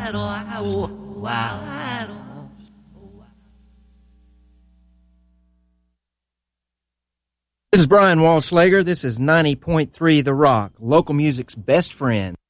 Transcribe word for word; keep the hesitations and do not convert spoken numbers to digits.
This is Brian Walschlager. This is ninety point three The Rock, local music's best friend.